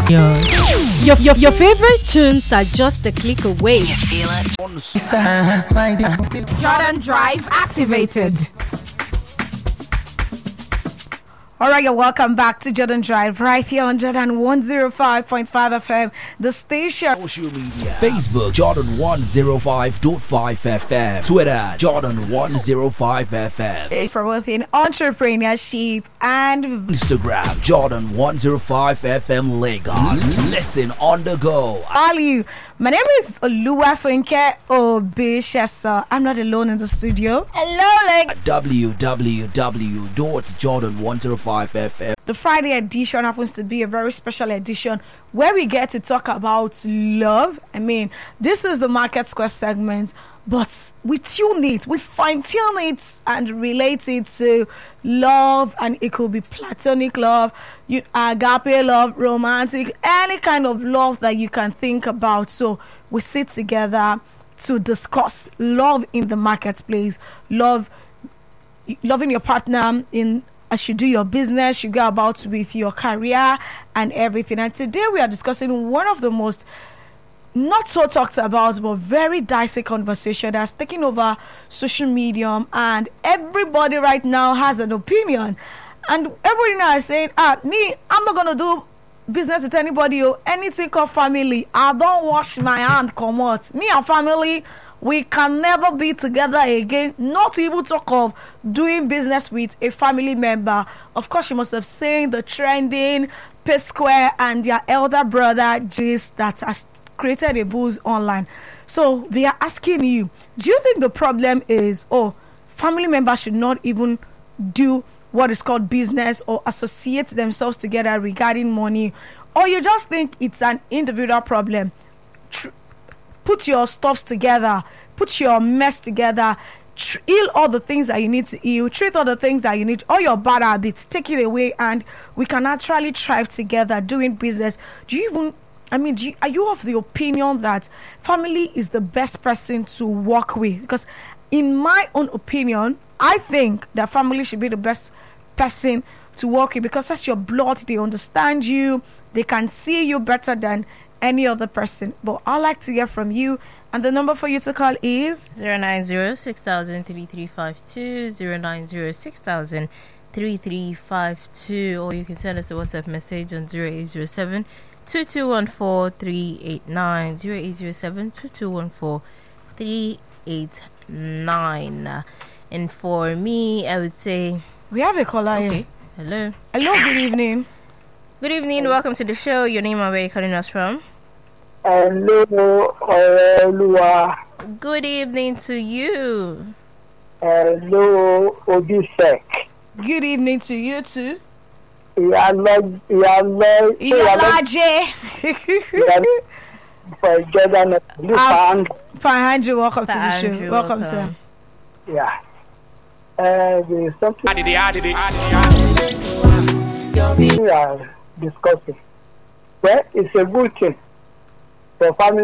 Your favorite tunes are just a click away. You feel it? Jordan Drive activated. All right, welcome back to Jordan Drive right here on Jordan 105.5 FM, the station. Social media: Facebook Jordan 105.5 FM, Twitter Jordan 105 FM, For within entrepreneurship and Instagram Jordan 105 FM Lagos. Listen on the go. value. My name is Oluwafunke Obeshesa. I'm not alone in the studio. Hello, like www.jordan105fm. the Friday edition happens to be a very special edition where we get to talk about love. I mean, this is the Market Square segment, but we tune it, we fine tune it and relate it to love, and it could be platonic love, agape love, romantic, any kind of love that you can think about. So we sit together to discuss love in the marketplace, loving your partner in as you do your business, you go about with your career and everything. And today we are discussing one of the most not so talked about but very dicey conversation that's taking over social media, and everybody right now has an opinion, and everybody now is saying, I'm not gonna do business with anybody or anything called family. I don't wash my hand, come out. Me and family, we can never be together again. Not to even talk of doing business with a family member. Of course, you must have seen the trending P Square and their elder brother Jace that has created a buzz online. So we are asking you, do you think the problem is, family members should not even do what is called business or associate themselves together regarding money, or you just think it's an individual problem? Put your stuffs together, put your mess together, heal all the things that you need to heal, treat all the things that you need, all your bad habits, take it away, and we can actually thrive together doing business. Are you of the opinion that family is the best person to work with? Because in my own opinion, I think that family should be the best person to work with, because that's your blood, they understand you, they can see you better than any other person. But I'd like to hear from you, and the number for you to call is 090-6000-3352, 090-6000-3352, or you can send us a WhatsApp message on 0807 2214-389, 0807-2214-389. And for me, I would say we have a caller here. Okay. Hello, good evening. Good evening, welcome to the show. Your name and where you're calling us from? Hello, Olua. Good evening to you. Hello, Odisek. Good evening to you too. Iyalaje. For Jordan, Fine, Andrew, welcome to the show. Welcome, sir. Yeah. There is something we are discussing. Well, it's a good thing for family